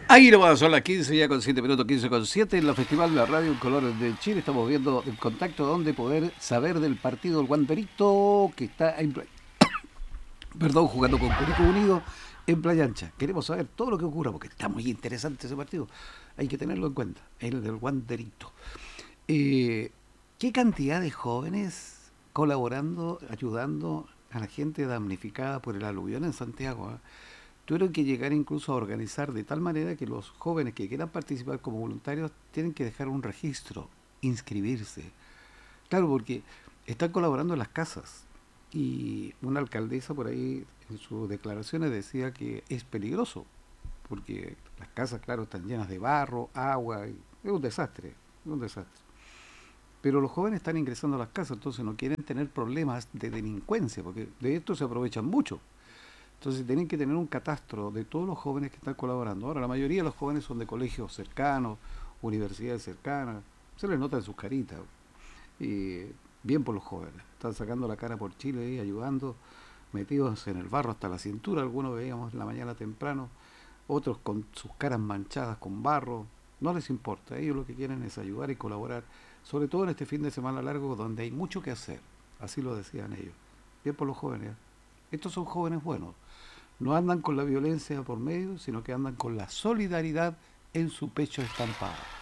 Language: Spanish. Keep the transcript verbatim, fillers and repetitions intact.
Ahí nomás son las quince ya con siete minutos, quince con siete en la Festival de la Radio en Colores de Chile. Estamos viendo el contacto donde poder saber del partido del Guanderito que está en, Pla- perdón, jugando con Curicó Unido en Playa Ancha. Queremos saber todo lo que ocurra porque está muy interesante ese partido. Hay que tenerlo en cuenta, el del Guanderito. Eh, ¿Qué cantidad de jóvenes colaborando, ayudando a la gente damnificada por el aluvión en Santiago? ¿Eh? Tuvieron que llegar incluso a organizar de tal manera que los jóvenes que quieran participar como voluntarios tienen que dejar un registro, inscribirse. Claro, porque están colaborando en las casas. Y una alcaldesa por ahí en sus declaraciones decía que es peligroso, porque las casas, claro, están llenas de barro, agua, y es un desastre, es un desastre. Pero los jóvenes están ingresando a las casas, entonces no quieren tener problemas de delincuencia, porque de esto se aprovechan mucho. Entonces tienen que tener un catastro de todos los jóvenes que están colaborando. Ahora, la mayoría de los jóvenes son de colegios cercanos, universidades cercanas, se les nota en sus caritas. Y bien por los jóvenes, están sacando la cara por Chile y ayudando, metidos en el barro hasta la cintura, algunos veíamos en la mañana temprano, otros con sus caras manchadas con barro, no les importa, ellos lo que quieren es ayudar y colaborar, sobre todo en este fin de semana largo donde hay mucho que hacer, así lo decían ellos. Bien por los jóvenes, ¿eh? Estos son jóvenes buenos, no andan con la violencia por medio, sino que andan con la solidaridad en su pecho estampado.